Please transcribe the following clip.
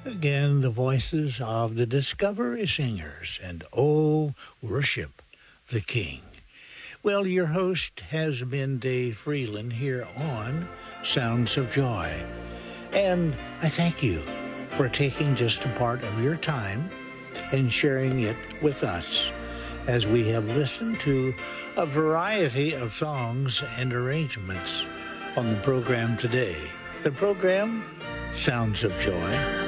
Again, the voices of the Discovery Singers and Oh, Worship the King. Well, your host has been Dave Freeland here on Sounds of Joy. And I thank you for taking just a part of your time and sharing it with us as we have listened to a variety of songs and arrangements on the program today. The program, Sounds of Joy.